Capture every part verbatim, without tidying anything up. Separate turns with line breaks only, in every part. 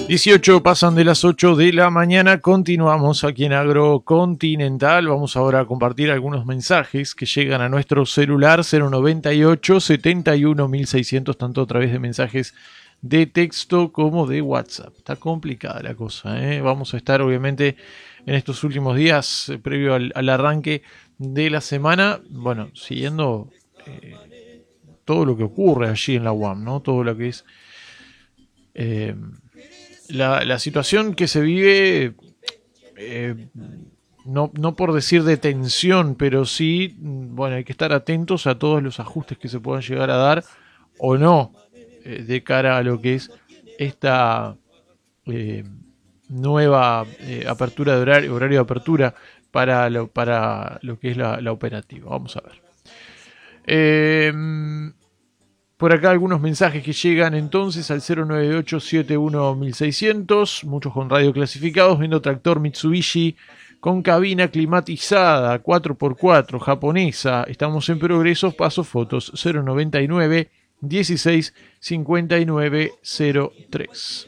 dieciocho pasan de las ocho de la mañana, continuamos aquí en Agrocontinental. Vamos ahora a compartir algunos mensajes que llegan a nuestro celular cero noventa y ocho, setenta y uno, mil seiscientos, tanto a través de mensajes de texto como de WhatsApp. Está complicada la cosa, ¿eh? Vamos a estar obviamente en estos últimos días, eh, previo al, al arranque de la semana, bueno, siguiendo eh, todo lo que ocurre allí en la U A M, ¿no? Todo lo que es... Eh, La, la situación que se vive, eh, no, no por decir de tensión, pero sí, bueno, hay que estar atentos a todos los ajustes que se puedan llegar a dar o no, eh, de cara a lo que es esta eh, nueva eh, apertura de horario, horario de apertura para lo, para lo que es la, la operativa. Vamos a ver. Eh, Por acá algunos mensajes que llegan entonces al cero nueve ocho, setenta y uno, mil seiscientos, muchos con radio clasificados, viendo tractor Mitsubishi con cabina climatizada, cuatro por cuatro, japonesa. Estamos en progreso, paso fotos, cero noventa y nueve, dieciséis, cincuenta y nueve, cero tres.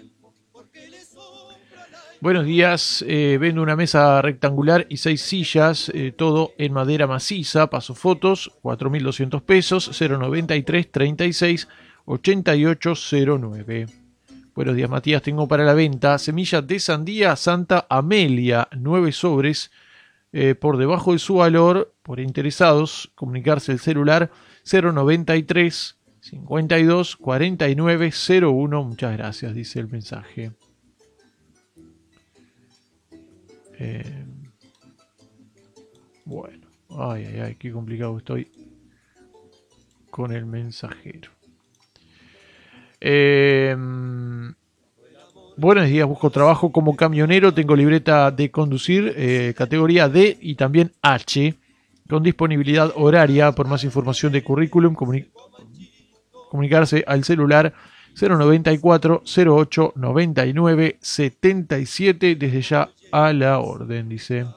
Buenos días, eh, vendo una mesa rectangular y seis sillas, eh, todo en madera maciza, paso fotos, cuatro mil doscientos pesos, cero noventa y tres, treinta y seis, ochenta y ocho, cero nueve. Buenos días, Matías, tengo para la venta semilla de sandía Santa Amelia, nueve sobres, eh, por debajo de su valor, por interesados, comunicarse el celular cero noventa y tres, cincuenta y dos, cuarenta y nueve, cero uno, muchas gracias, dice el mensaje. Eh, bueno, ay, ay, ay, qué complicado estoy con el mensajero. Eh, buenos días, busco trabajo como camionero, tengo libreta de conducir, eh, categoría D y también H, con disponibilidad horaria. Por más información de currículum, comuni- comunicarse al celular cero noventa y cuatro, cero ocho, noventa y nueve, setenta y siete, desde ya a la orden, dice.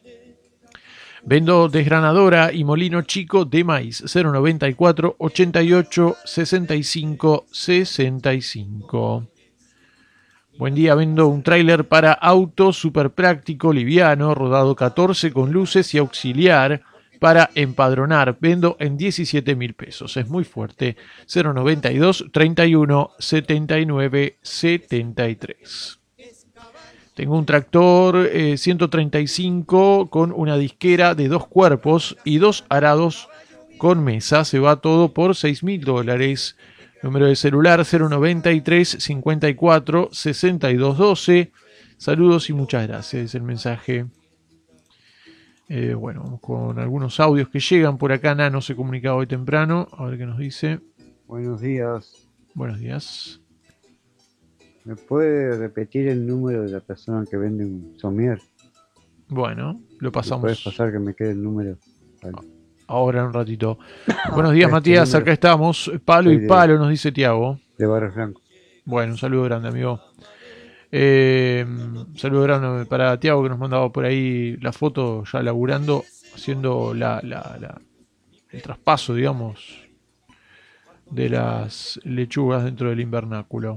Vendo desgranadora y molino chico de maíz, cero noventa y cuatro, ochenta y ocho, sesenta y cinco, sesenta y cinco. Buen día, vendo un tráiler para auto súper práctico, liviano, rodado catorce con luces y auxiliar para empadronar. Vendo en diecisiete mil pesos, es muy fuerte. cero noventa y dos, treinta y uno, setenta y nueve, setenta y tres. Tengo un tractor eh, ciento treinta y cinco con una disquera de dos cuerpos y dos arados con mesa. Se va todo por seis mil dólares. Número de celular cero noventa y tres, cincuenta y cuatro, sesenta y dos, doce. Saludos y muchas gracias. Es el mensaje. Eh, bueno, vamos con algunos audios que llegan por acá. Nano se comunicaba hoy temprano. A ver qué nos dice.
Buenos días.
Buenos días.
¿Me puede repetir el número de la persona que vende un somier?
Bueno, lo pasamos.
¿Me puedes pasar que me quede el número? Vale.
Ahora en un ratito. Buenos días, este Matías. Número. Acá estamos. Palo Soy y palo, de, nos dice Tiago.
De Barrio Blanco.
Bueno, un saludo grande, amigo. Eh, un saludo grande para Tiago, que nos mandaba por ahí la foto ya laburando, haciendo la, la, la, el traspaso, digamos, de las lechugas dentro del invernáculo.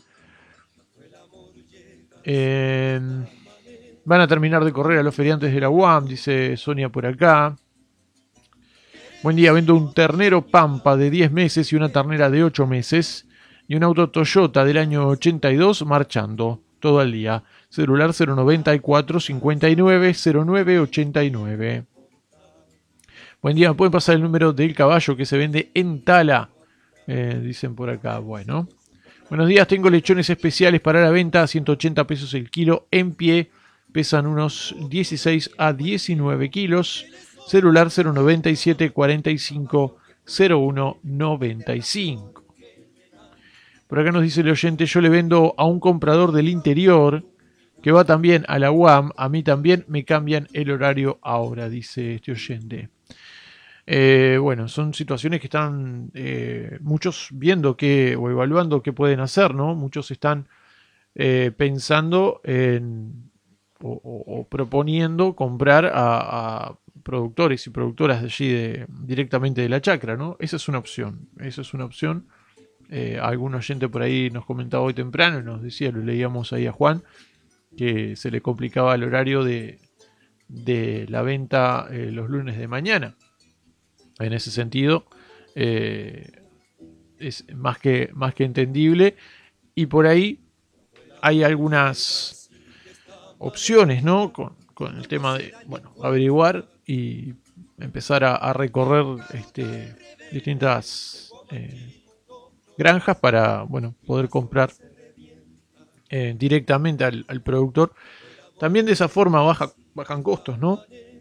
Eh, van a terminar de correr a los feriantes de la U A M, dice Sonia por acá. Buen día, vendo un ternero pampa de diez meses y una ternera de ocho meses y un auto Toyota del año ochenta y dos marchando todo el día. Celular cero noventa y cuatro, cincuenta y nueve, cero nueve, ochenta y nueve. Buen día, ¿me pueden pasar el número del caballo que se vende en Tala? Eh, dicen por acá, bueno. Buenos días, tengo lechones especiales para la venta, ciento ochenta pesos el kilo en pie, pesan unos dieciséis a diecinueve kilos. Celular cero noventa y siete, cuarenta y cinco, cero uno, noventa y cinco. Por acá nos dice el oyente, yo le vendo a un comprador del interior que va también a la U A M, a mí también me cambian el horario ahora, dice este oyente. Eh, bueno, son situaciones que están eh, muchos viendo que, o evaluando qué pueden hacer, ¿no? Muchos están eh, pensando en, o, o, o proponiendo comprar a, a productores y productoras de allí de, directamente de la chacra, ¿no? Esa es una opción, esa es una opción Eh, algún oyente por ahí nos comentaba hoy temprano, nos decía, lo leíamos ahí a Juan, que se le complicaba el horario de, de la venta eh, los lunes de mañana. En ese sentido, eh, es más que, más que entendible. Y por ahí hay algunas opciones, ¿no? Con, con el tema de, bueno, averiguar y empezar a, a recorrer este, distintas eh, granjas para, bueno, poder comprar eh, directamente al, al productor. También de esa forma baja, bajan costos, ¿no?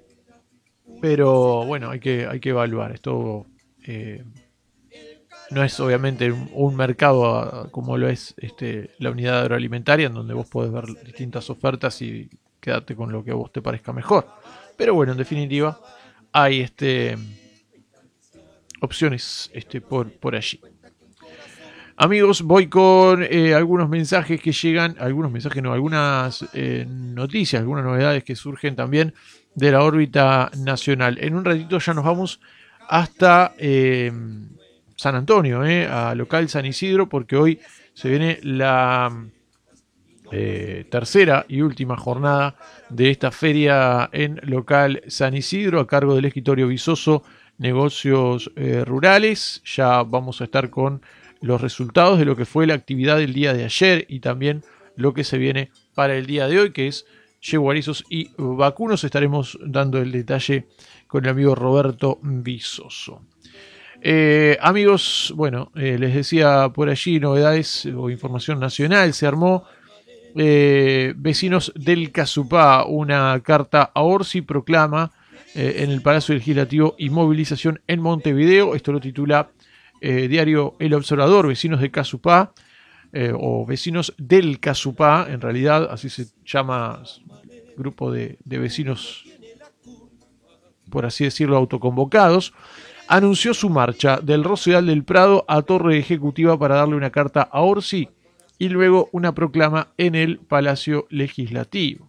Pero bueno, hay que, hay que evaluar. Esto eh, no es obviamente un, un mercado a, como lo es este, la unidad agroalimentaria, en donde vos podés ver distintas ofertas y quedarte con lo que a vos te parezca mejor. Pero bueno, en definitiva, hay este, opciones este, por, por allí. Amigos, voy con eh, algunos mensajes que llegan, algunos mensajes no, algunas eh, noticias, algunas novedades que surgen también de la órbita nacional. En un ratito ya nos vamos hasta eh, San Antonio, eh, a local San Isidro, porque hoy se viene la eh, tercera y última jornada de esta feria en local San Isidro, a cargo del escritorio Visoso Negocios eh, Rurales. Ya vamos a estar con los resultados de lo que fue la actividad del día de ayer y también lo que se viene para el día de hoy, que es yeguarizos y vacunos. Estaremos dando el detalle con el amigo Roberto Visoso. Eh, amigos, bueno, eh, les decía por allí novedades o información nacional. Se armó eh, Vecinos del Casupá, una carta a Orsi proclama eh, en el Palacio Legislativo y movilización en Montevideo. Esto lo titula Eh, diario El Observador. Vecinos de Casupá, eh, o Vecinos del Casupá, en realidad así se llama grupo de, de vecinos, por así decirlo, autoconvocados, anunció su marcha del Rosedal del Prado a Torre Ejecutiva para darle una carta a Orsi y luego una proclama en el Palacio Legislativo.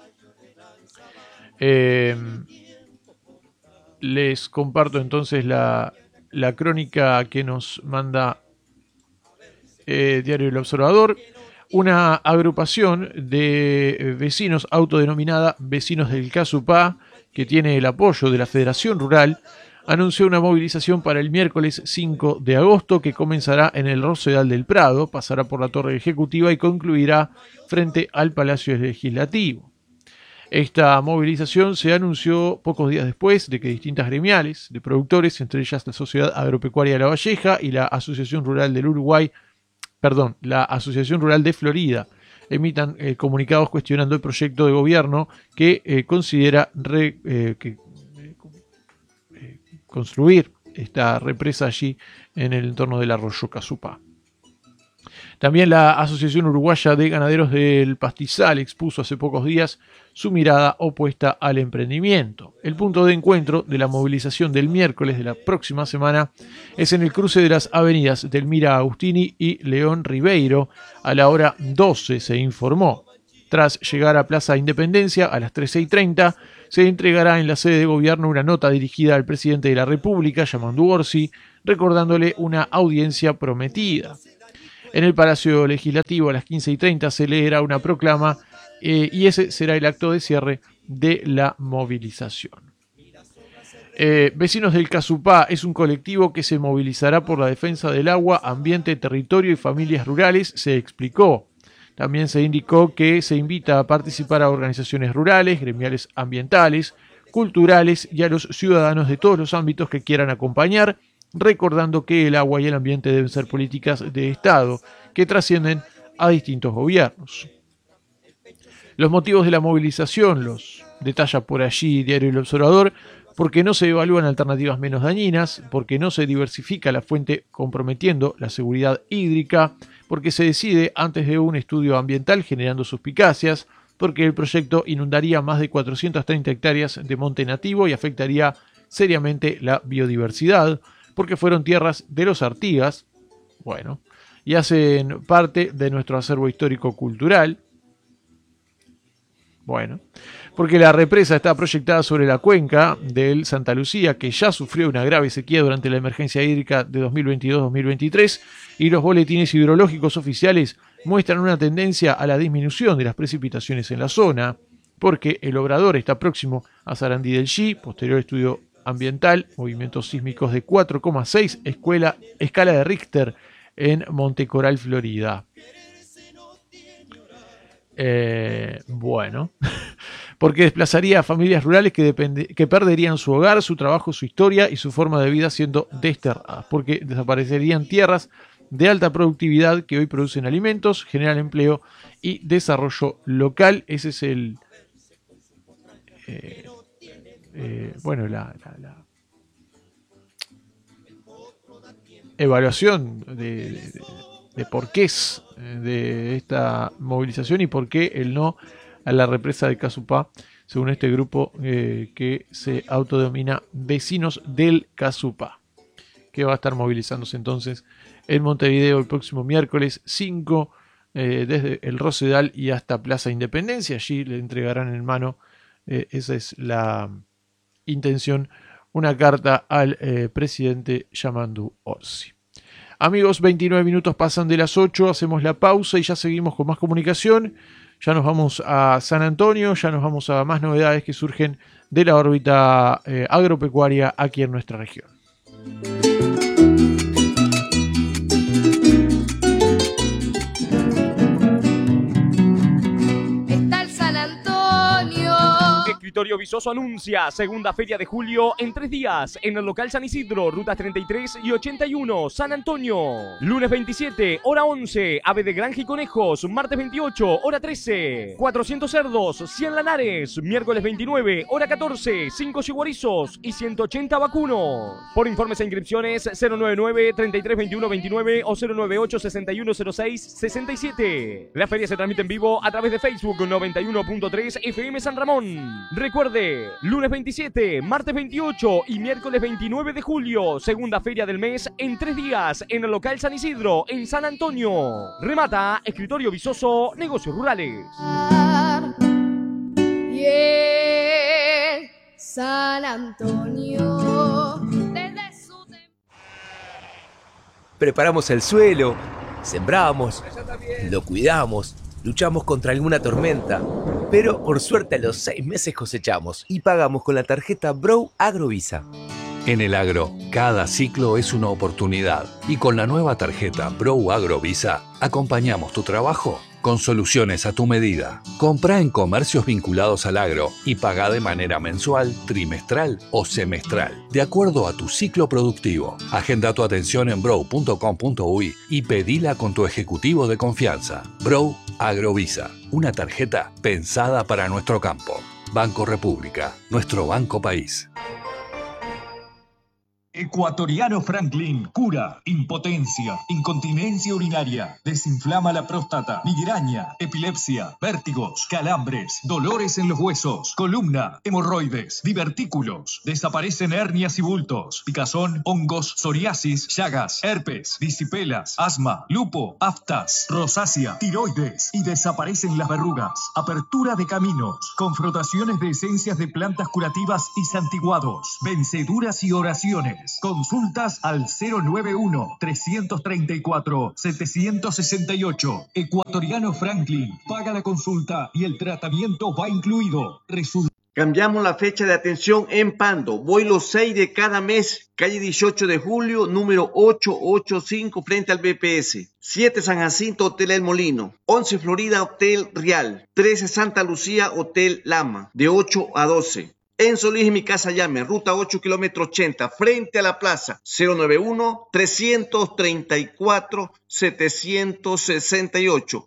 Eh, les comparto entonces la, la crónica que nos manda eh, Diario El Observador. Una agrupación de vecinos autodenominada Vecinos del Casupá, que tiene el apoyo de la Federación Rural, anunció una movilización para el miércoles cinco de agosto que comenzará en el Rosedal del Prado, pasará por la Torre Ejecutiva y concluirá frente al Palacio Legislativo. Esta movilización se anunció pocos días después de que distintas gremiales de productores, entre ellas la Sociedad Agropecuaria de La Valleja y la Asociación Rural del Uruguay, perdón, la Asociación Rural de Florida, emitan eh, comunicados cuestionando el proyecto de gobierno que eh, considera re, eh, que, eh, construir esta represa allí en el entorno del arroyo Casupá. También la Asociación Uruguaya de Ganaderos del Pastizal expuso hace pocos días su mirada opuesta al emprendimiento. El punto de encuentro de la movilización del miércoles de la próxima semana es en el cruce de las avenidas Delmira Agustini y León Ribeiro a la hora doce, se informó. Tras llegar a Plaza Independencia a las trece y treinta, se entregará en la sede de gobierno una nota dirigida al presidente de la República, Yamandu Orsi, recordándole una audiencia prometida. En el Palacio Legislativo a las quince y treinta se leerá una proclama eh, y ese será el acto de cierre de la movilización. Eh, Vecinos del Casupá es un colectivo que se movilizará por la defensa del agua, ambiente, territorio y familias rurales, se explicó. También se indicó que se invita a participar a organizaciones rurales, gremiales ambientales, culturales y a los ciudadanos de todos los ámbitos que quieran acompañar, recordando que el agua y el ambiente deben ser políticas de Estado que trascienden a distintos gobiernos. Los motivos de la movilización los detalla por allí Diario El Observador: porque no se evalúan alternativas menos dañinas, porque no se diversifica la fuente comprometiendo la seguridad hídrica, porque se decide antes de un estudio ambiental generando suspicacias, porque el proyecto inundaría más de cuatrocientas treinta hectáreas de monte nativo y afectaría seriamente la biodiversidad, porque fueron tierras de los Artigas, bueno, y hacen parte de nuestro acervo histórico-cultural, bueno, porque la represa está proyectada sobre la cuenca del Santa Lucía, que ya sufrió una grave sequía durante la emergencia hídrica de dos mil veintidós dos mil veintitrés, y los boletines hidrológicos oficiales muestran una tendencia a la disminución de las precipitaciones en la zona, porque el obrador está próximo a Sarandí del Xi. Posterior estudio ambiental, movimientos sísmicos de cuatro coma seis, escuela, escala de Richter en Montecoral, Florida. Eh, bueno, porque desplazaría a familias rurales que, depende, que perderían su hogar, su trabajo, su historia y su forma de vida siendo desterradas, porque desaparecerían tierras de alta productividad que hoy producen alimentos, generan empleo y desarrollo local. Ese es el eh, eh, bueno la, la, la evaluación de, de, de, de por qué es de esta movilización y por qué el no a la represa de Casupá, según este grupo eh, que se autodenomina Vecinos del Casupá, que va a estar movilizándose entonces en Montevideo el próximo miércoles cinco, eh, desde el Rosedal y hasta Plaza Independencia. Allí le entregarán en mano, eh, esa es la intención, una carta al eh, presidente Yamandu Orsi. Amigos, veintinueve minutos pasan de las ocho, hacemos la pausa y ya seguimos con más comunicación. Ya nos vamos a San Antonio, ya nos vamos a más novedades que surgen de la órbita eh, agropecuaria aquí en nuestra región.
Escritorio Visoso anuncia segunda feria de julio en tres días en el local San Isidro, rutas treinta y tres y ochenta y uno, San Antonio. Lunes veintisiete, hora once, ave de granja y conejos. Martes veintiocho, hora trece, cuatrocientos cerdos, cien lanares. Miércoles veintinueve, hora catorce, cinco chiguarizos y ciento ochenta vacunos. Por informes e inscripciones cero noventa y nueve, treinta y tres veintiuno veintinueve o cero noventa y ocho, sesenta y uno cero seis, sesenta y siete. La feria se transmite en vivo a través de Facebook noventa y uno punto tres F M San Ramón. Recuerde, lunes veintisiete, martes veintiocho y miércoles veintinueve de julio, segunda feria del mes en tres días en el local San Isidro, en San Antonio. Remata Escritorio Visoso, Negocios Rurales.
Yeah, San Antonio. Desde su...
Preparamos el suelo, sembramos, lo cuidamos, luchamos contra alguna tormenta, pero por suerte a los seis meses cosechamos y pagamos con la tarjeta Brow Agrovisa.
En el agro, cada ciclo es una oportunidad y con la nueva tarjeta Brow Agrovisa acompañamos tu trabajo con soluciones a tu medida. Comprá en comercios vinculados al agro y pagá de manera mensual, trimestral o semestral, de acuerdo a tu ciclo productivo. Agenda tu atención en brow punto com punto uy y pedila con tu ejecutivo de confianza. Brow Agrovisa, una tarjeta pensada para nuestro campo. Banco República, nuestro banco país.
Ecuatoriano Franklin cura impotencia, incontinencia urinaria, desinflama la próstata, migraña, epilepsia, vértigos, calambres, dolores en los huesos, columna, hemorroides, divertículos, desaparecen hernias y bultos, picazón, hongos, psoriasis, llagas, herpes, disipelas, asma, lupo, aftas, rosácea, tiroides y desaparecen las verrugas. Apertura de caminos, con frotaciones de esencias de plantas curativas y santiguados, venceduras y oraciones. Consultas al cero noventa y uno, trescientos treinta y cuatro, setecientos sesenta y ocho. Ecuatoriano Franklin. Paga la consulta y el tratamiento va incluido. Resul-
Cambiamos la fecha de atención en Pando. Voy los seis de cada mes. Calle dieciocho de julio, número ochocientos ochenta y cinco, frente al B P S. siete San Jacinto, Hotel El Molino. once Florida, Hotel Real. trece Santa Lucía, Hotel Lama. De ocho a doce. En Solís y Mi Casa Llame, ruta ocho, kilómetro ochenta, frente a la plaza, cero noventa y uno, trescientos treinta y cuatro, setecientos sesenta y ocho.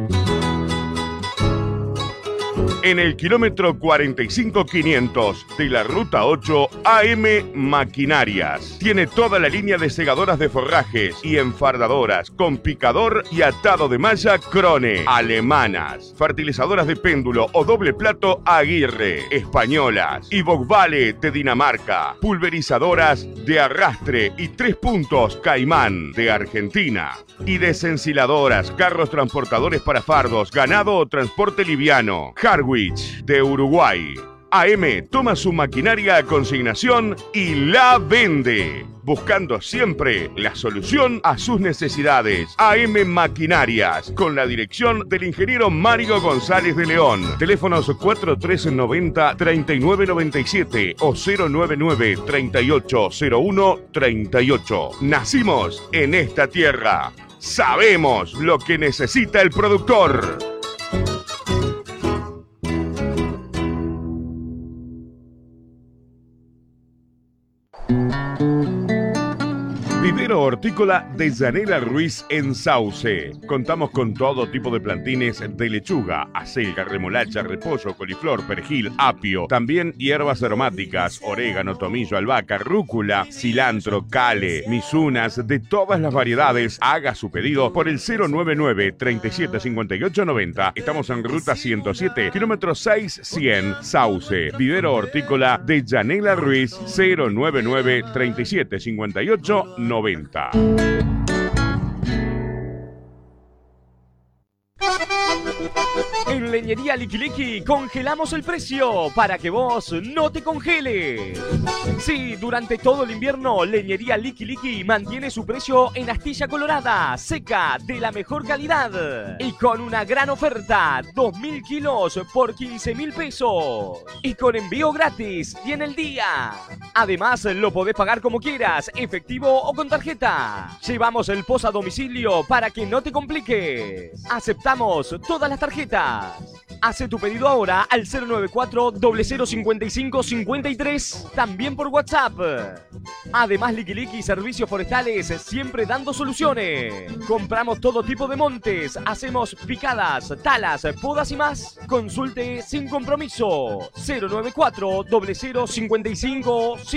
En el kilómetro cuarenta y cinco quinientos de la ruta ocho, A M Maquinarias. Tiene toda la línea de segadoras de forrajes y enfardadoras con picador y atado de malla Krone. Alemanas. Fertilizadoras de péndulo o doble plato Aguirre. Españolas. Y Vogvale de Dinamarca. Pulverizadoras de arrastre y tres puntos Caimán de Argentina. Y desensiladoras, carros transportadores para fardos, ganado o transporte liviano. Harwich de Uruguay. A M toma su maquinaria a consignación y la vende, buscando siempre la solución a sus necesidades. A M Maquinarias, con la dirección del ingeniero Mario González de León. Teléfonos cuatro tres nueve cero, tres nueve nueve siete o cero nueve nueve, tres ocho cero uno, tres ocho. Nacimos en esta tierra. Sabemos lo que necesita el productor. Vivero hortícola de Yanela Ruiz en Sauce. Contamos con todo tipo de plantines de lechuga, acelga, remolacha, repollo, coliflor, perejil, apio. También hierbas aromáticas, orégano, tomillo, albahaca, rúcula, cilantro, cale, misunas, de todas las variedades. Haga su pedido por el cero nueve nueve, tres siete cinco ocho nueve cero. Estamos en ruta ciento siete, kilómetro seis cien, Sauce. Vivero hortícola de Yanela Ruiz, cero nueve nueve, tres siete cinco ocho noventa.
En Leñería Liqui Liqui congelamos el precio para que vos no te congeles. Sí, durante todo el invierno, Leñería Liqui Liqui mantiene su precio en astilla colorada, seca, de la mejor calidad. Y con una gran oferta, dos mil kilos por quince mil pesos. Y con envío gratis y en el día. Además, lo podés pagar como quieras, efectivo o con tarjeta. Llevamos el post a domicilio para que no te compliques. Aceptamos todas las tarjetas. Hace tu pedido ahora al cero nueve cuatro, cero cero cinco cinco, cinco tres, también por WhatsApp. Además, Liqui Liqui Servicios Forestales, siempre dando soluciones. Compramos todo tipo de montes, hacemos picadas, talas, podas y más. Consulte sin compromiso. cero nueve cuatro, cero cero cinco cinco,